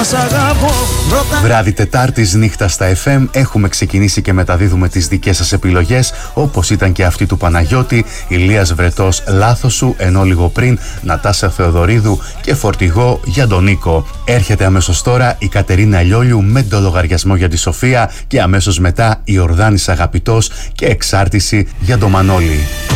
Βράδυ Τετάρτης, νύχτα στα FM. Έχουμε ξεκινήσει και μεταδίδουμε τις δικές σας επιλογές, όπως ήταν και αυτή του Παναγιώτη, Ηλίας Βρετός, Λάθος σου, ενώ λίγο πριν Νατάσα Θεοδωρίδου και Φορτηγό για τον Νίκο. Έρχεται αμέσως τώρα η Κατερίνα Λιόλιου με το λογαριασμό για τη Σοφία και αμέσως μετά η Ορδάνης Αγαπητός και Εξάρτηση για τον Μανώλη.